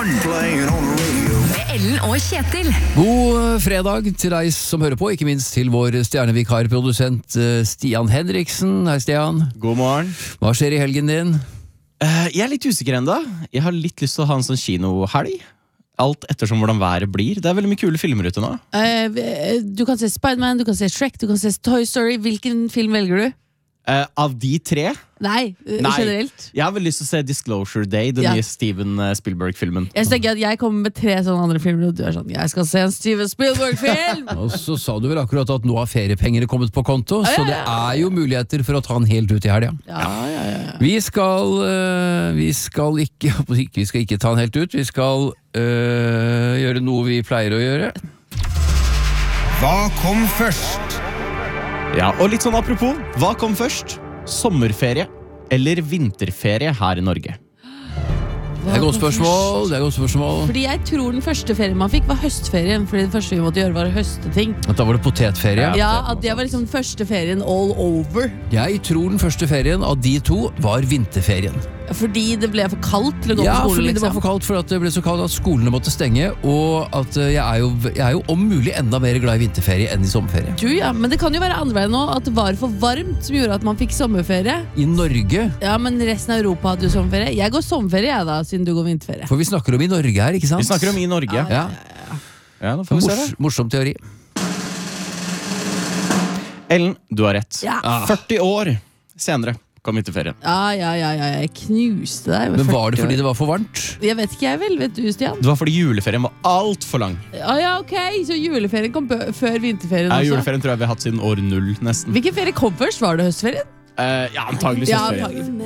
morgen. Playing on the radio. Med Ellen og Kjetil. God fredag til deg som hører på, ikke minst til vår stjernevikarprodusent Stian Henriksen. Hei Stian. God morgen. Hva skjer i helgen din? Jeg er litt usikker enda. Jeg har litt lyst til å ha en sånn kinohelg. Alt ettersom hvordan været blir. Det er veldig mye kule filmer ute nå. Du kan se Spider-Man, du kan se Shrek, du kan se Toy Story. Hvilken film velger du? Av de tre? Nei, generelt. Jeg har veldig lyst til å se Disclosure Day, den nye Steven Spielberg-filmen. Jeg tenker at jeg kommer med 3 sånne andre filmer, og du er sånn, jeg skal se en Steven Spielberg-film! Og så sa du vel akkurat at nå har feriepengene kommet på konto, så det er jo muligheter for å ta den helt ut i helga. Ja. Vi skal ikke ta den helt ut, vi skal gjøre noe vi pleier å gjøre. Hva kom først? Ja, og litt sånn apropos, hva kom først? Sommerferie eller vinterferie her i Norge? Det er et godt spørsmål. Fordi jeg tror den første ferien man fikk var høstferien. Fordi det første vi måtte gjøre var å høste ting. At da var det potetferie. Ja, at det var liksom den første ferien all over. Jeg tror den første ferien av de to var vinterferien. Fordi det ble for kaldt til å gå på skolen, fordi liksom. det var for kaldt, for at det ble så kaldt at skolene måtte stenge, og at jeg er jo om mulig enda mer glad i vinterferie enn i sommerferie. Men det kan jo være andre veien nå, at det var for varmt som gjorde at man fikk sommerferie. I Norge? Ja, men resten av Europa hadde jo sommerferie. Jeg går sommerferie, jeg da, siden du går vinterferie. For vi snakker om i Norge her, ikke sant? Vi snakker om i Norge. Ja. Ja, da får vi se det. Morsom teori. Ellen, du har rett. Ja. 40 år senere kom vinterferien. Ja, jeg knuste deg. Men var det fordi det var for varmt? Jeg vet ikke, jeg vel, vet du, Stian? Det var fordi juleferien var alt for lang. Ja, ok, så juleferien kom før vinterferien også. Juleferien tror jeg vi har hatt siden år 0 nesten. Hvilken ferie kom først? Var det høstferien? Ja, antageligvis høstferien. Antageligvis.